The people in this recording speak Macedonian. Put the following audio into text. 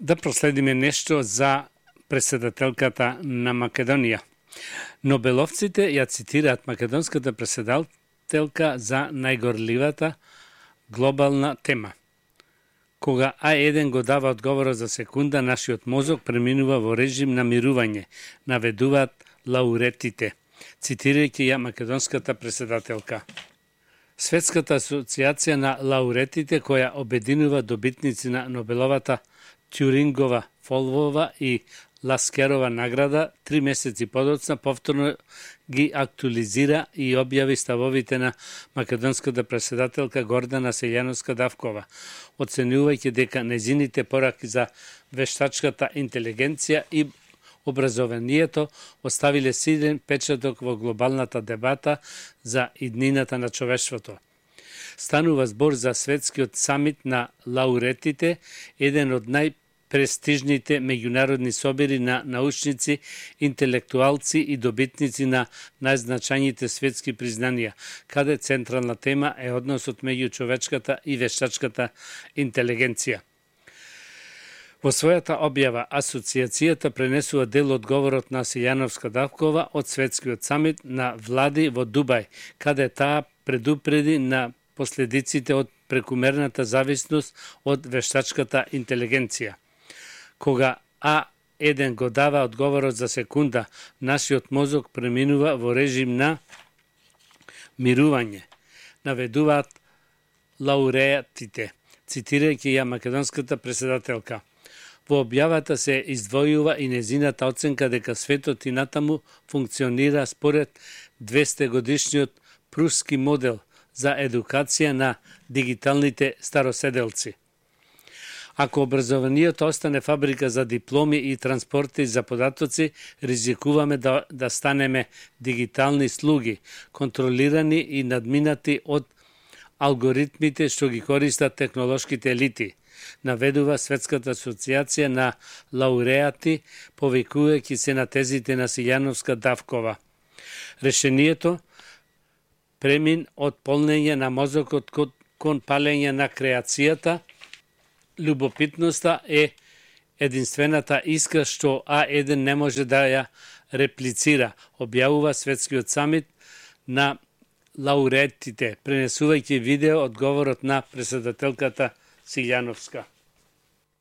Да проследиме нешто за председателката на Македонија. Нобеловците ја цитираат македонската председателка за најгорливата глобална тема. Кога А1 го дава одговорот за секунда, нашиот мозок преминува во режим на мирување, наведуваат лауреатите, цитирајќи ја македонската председателка. Светската асоциација на лауреатите, која обединува добитници на Нобеловата Тјурингова, Фолвова и Ласкерова награда, 3 месеци подоцна повторно ги актуализира и објави ставовите на македонската председателка Гордана Селјановска-Давкова, оценувајќи дека нејзините пораки за вештачката интелигенција и образованието оставиле силен печаток во глобалната дебата за иднината на човештвото. Станува збор за светскиот самит на лауреатите, еден од најпрестижните меѓународни собири на научници, интелектуалци и добитници на најзначајните светски признанија, каде централна тема е односот меѓу човечката и вештачката интелигенција. Во својата објава, асоциацијата пренесува дел од говорот на Селјановска-Давкова од светскиот самит на влади во Дубај, каде таа предупреди на последиците од прекумерната зависност од вештачката интелигенција. Кога А1 го дава одговорот за секунда, нашиот мозок преминува во режим на мирување, наведуваат лауреатите, цитирајќи ја македонската председателка. Во објавата се издвојува и незината оценка дека светот и натаму функционира според 200 годишниот пруски модел за едукација на дигиталните староседелци. Ако образованието остане фабрика за дипломи и транспорти за податоци, ризикуваме да станеме дигитални слуги, контролирани и надминати од алгоритмите што ги користат технолошките елити, наведува Светската асоциација на лауреати, повикувајќи се на тезите на Селјановска-Давкова. Решението премин од полнење на мозокот кон палење на креацијата, љубопитноста е единствената искра што А1 не може да ја реплицира, објавува Светскиот самит на лауреатите, пренесувајќи видео од говорот на председателката Селјановска.